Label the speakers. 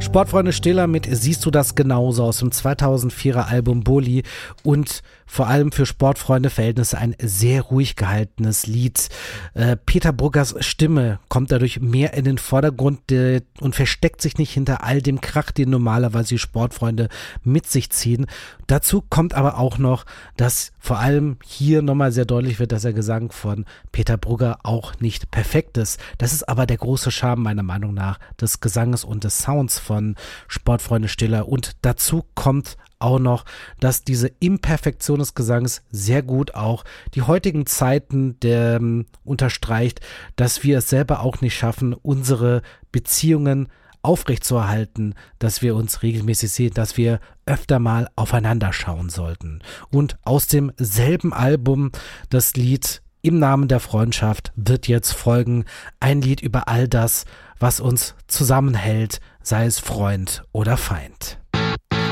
Speaker 1: Sportfreunde Stiller mit Siehst du das genauso aus dem 2004er Album Bully und vor allem für Sportfreunde Verhältnisse ein sehr ruhig gehaltenes Lied. Peter Bruggers Stimme kommt dadurch mehr in den Vordergrund und versteckt sich nicht hinter all dem Krach, den normalerweise die Sportfreunde mit sich ziehen. Dazu kommt aber auch noch, dass vor allem hier nochmal sehr deutlich wird, dass der Gesang von Peter Brugger auch nicht perfekt ist. Das ist aber der große Charme meiner Meinung nach des Gesanges und des Sounds von Sportfreunde Stiller. Und dazu kommt auch noch, dass diese Imperfektion des Gesangs sehr gut auch die heutigen Zeiten unterstreicht, dass wir es selber auch nicht schaffen, unsere Beziehungen aufrechtzuerhalten, dass wir uns regelmäßig sehen, dass wir öfter mal aufeinander schauen sollten. Und aus demselben Album das Lied Im Namen der Freundschaft wird jetzt folgen, ein Lied über all das, was uns zusammenhält, sei es Freund oder Feind.